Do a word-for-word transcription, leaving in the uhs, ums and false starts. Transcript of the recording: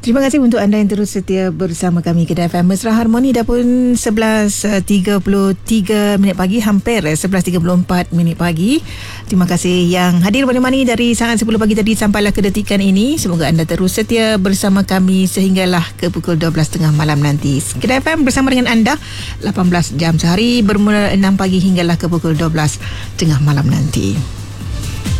Terima kasih untuk anda yang terus setia bersama kami Kedah F M. Mesra Harmoni dah pun sebelas tiga puluh tiga minit pagi, hampir sebelas tiga puluh empat minit pagi. Terima kasih yang hadir menemani dari saat sepuluh pagi tadi sampailah ke detikan ini. Semoga anda terus setia bersama kami sehinggalah ke pukul dua belas tiga puluh malam nanti. Kedah F M bersama dengan anda lapan belas jam sehari, bermula enam pagi hinggalah ke pukul dua belas tengah malam nanti.